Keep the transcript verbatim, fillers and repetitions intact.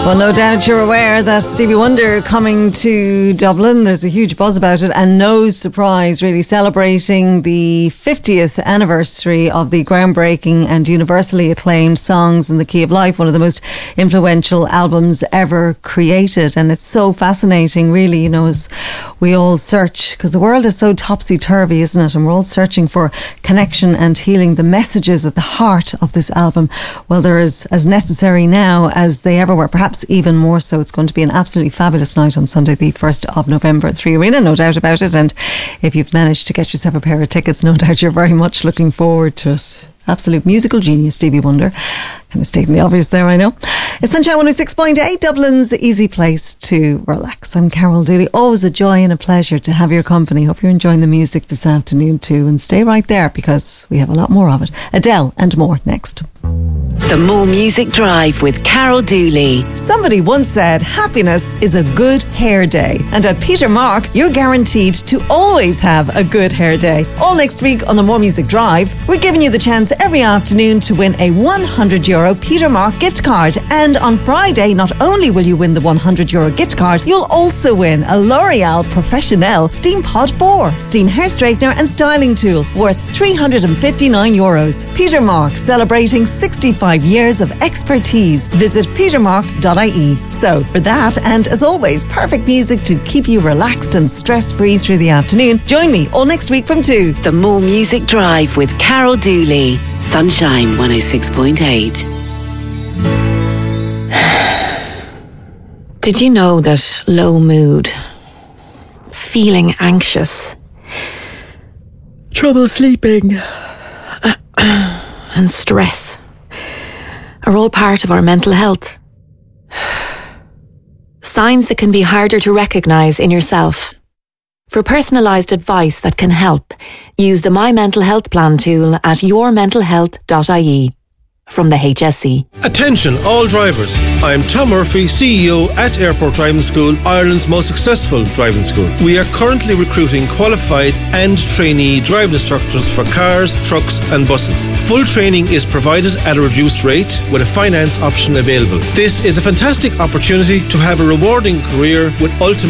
Well, no doubt you're aware that Stevie Wonder coming to Dublin. There's a huge buzz about it, and no surprise really, celebrating the fiftieth anniversary of the groundbreaking and universally acclaimed Songs in the Key of Life, one of the most influential albums ever created. And it's so fascinating really, you know, as we all search, because the world is so topsy-turvy, isn't it? And we're all searching for connection and healing. The messages at the heart of this album, well, they're as, as necessary now as they ever were, perhaps even more so. It's going to be an absolutely fabulous night on Sunday the first of November at Three Arena, no doubt about it. And if you've managed to get yourself a pair of tickets, no doubt you're very much looking forward to it. Absolute musical genius, Stevie Wonder. Kind of stating the obvious there, I know. It's Sunshine one oh six point eight, Dublin's easy place to relax. I'm Carol Dooley. Always a joy and a pleasure to have your company. Hope you're enjoying the music this afternoon too. And stay right there because we have a lot more of it. Adele and more next. The More Music Drive with Carol Dooley. Somebody once said happiness is a good hair day. And at Peter Mark, you're guaranteed to always have a good hair day. All next week on the More Music Drive, we're giving you the chance every afternoon to win a one hundred euro Peter Mark gift card. And on Friday, not only will you win the one hundred euro gift card, you'll also win a L'Oreal Professionnel Steam Pod four steam hair straightener and styling tool worth three hundred fifty-nine euros. Peter Mark, celebrating sixty-five years of expertise. Visit petermark dot I E. So for that, and as always, perfect music to keep you relaxed and stress-free through the afternoon, join me all next week from two. The More Music Drive with Carol Dooley. Sunshine one oh six point eight. Did you know that low mood, feeling anxious, trouble sleeping, and stress are all part of our mental health? Signs that can be harder to recognise in yourself. For personalised advice that can help, use the My Mental Health Plan tool at your mental health dot I E. From the H S C. Attention all drivers. I am Tom Murphy, C E O at Airport Driving School, Ireland's most successful driving school. We are currently recruiting qualified and trainee driving instructors for cars, trucks and buses. Full training is provided at a reduced rate with a finance option available. This is a fantastic opportunity to have a rewarding career with ultimate